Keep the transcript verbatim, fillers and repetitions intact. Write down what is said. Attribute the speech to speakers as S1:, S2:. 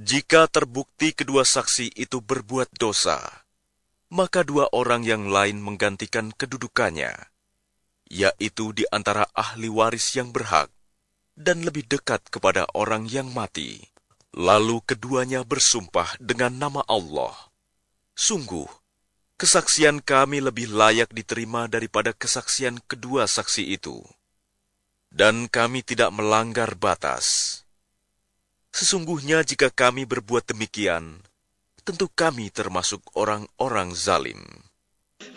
S1: Jika terbukti kedua saksi itu berbuat dosa, maka dua orang yang lain menggantikan kedudukannya, yaitu di antara ahli waris yang berhak dan lebih dekat kepada orang yang mati. Lalu keduanya bersumpah dengan nama Allah, "Sungguh, kesaksian kami lebih layak diterima daripada kesaksian kedua saksi itu, dan kami tidak melanggar batas. Sesungguhnya jika kami berbuat demikian, tentu kami termasuk orang-orang zalim."